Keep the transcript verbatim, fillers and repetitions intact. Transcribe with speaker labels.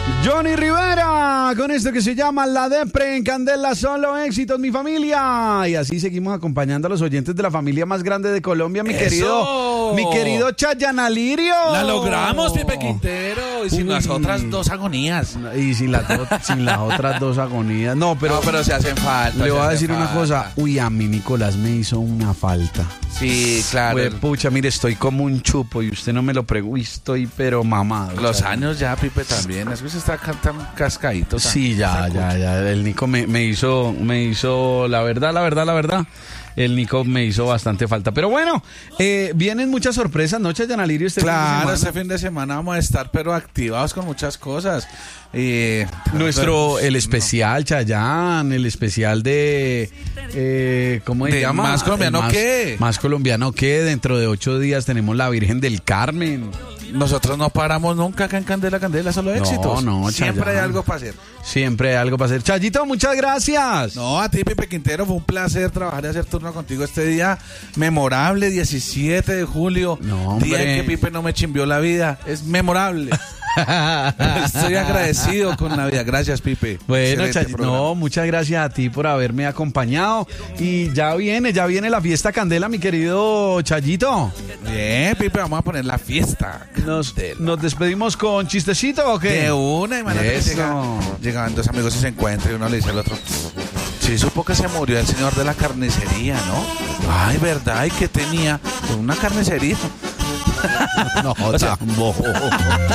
Speaker 1: Johnny Rivera, con esto que se llama La Depre en Candela, solo éxitos, mi familia. Y así seguimos acompañando a los oyentes de la familia más grande de Colombia, mi
Speaker 2: ¡Eso!
Speaker 1: querido, mi querido Chayanne Lirio.
Speaker 2: La logramos, Pipe Quintero. Y sin
Speaker 1: Uy.
Speaker 2: las otras dos agonías.
Speaker 1: Y sin las, do- sin las otras dos agonías. No, pero,
Speaker 2: No, pero se hacen falta.
Speaker 1: le
Speaker 2: se
Speaker 1: voy a
Speaker 2: hacen
Speaker 1: decir una
Speaker 2: falta.
Speaker 1: cosa. Uy, a mí Nicolás me hizo una falta.
Speaker 2: Sí, claro.
Speaker 1: Fue, pucha, mire, estoy como un chupo y usted no me lo pregunta. Estoy pero mamado.
Speaker 2: Los
Speaker 1: Chayanne.
Speaker 2: años ya, Pipe, también. Es que se está ca- tan cascadito. tan-
Speaker 1: Sí, ya, ya, ya. El Nico me, me hizo, me hizo, la verdad, la verdad, la verdad. El Nico me hizo bastante falta. Pero bueno, eh, vienen muchas sorpresas, ¿no, Chayanne Lirio? Este fin de
Speaker 2: Claro,
Speaker 1: semana?
Speaker 2: este fin de semana vamos a estar, pero activados con muchas cosas. Eh,
Speaker 1: Nuestro, el
Speaker 2: no.
Speaker 1: especial, Chayanne, el especial de, eh, ¿cómo se
Speaker 2: ¿De
Speaker 1: llama?
Speaker 2: Más Colombiano
Speaker 1: El más,
Speaker 2: Qué?
Speaker 1: Más colombiano que dentro de ocho días tenemos la Virgen del Carmen.
Speaker 2: Nosotros no paramos nunca acá en Candela, Candela, solo
Speaker 1: No,
Speaker 2: éxitos.
Speaker 1: no,
Speaker 2: Siempre
Speaker 1: Chayanne.
Speaker 2: hay algo para hacer.
Speaker 1: Siempre hay algo para hacer. Chayito, muchas gracias.
Speaker 2: No, a ti, Pipe Quintero, fue un placer trabajar y hacer turno contigo este día memorable, diecisiete de julio.
Speaker 1: No,
Speaker 2: día
Speaker 1: hombre.
Speaker 2: en que Pipe no me chimbió la vida. Es memorable. Estoy agradecido con Navidad. Gracias, Pipe.
Speaker 1: Bueno,
Speaker 2: Excelente
Speaker 1: Chayito,
Speaker 2: programa.
Speaker 1: no, muchas gracias a ti por haberme acompañado. Y ya viene, ya viene la fiesta Candela, mi querido Chayito.
Speaker 2: Bien, Pipe, vamos a poner la fiesta.
Speaker 1: Nos,
Speaker 2: Candela.
Speaker 1: nos despedimos con chistecito o qué?
Speaker 2: De una, imagínate que
Speaker 1: Eso.
Speaker 2: llega- llegaban dos amigos y se encuentran y uno le dice al otro: sí, supo que se murió el señor de la carnicería, ¿no? Ay, ¿verdad? ¿Y qué tenía? Pues una carnicería.
Speaker 1: No,
Speaker 2: O sea,
Speaker 1: tampoco.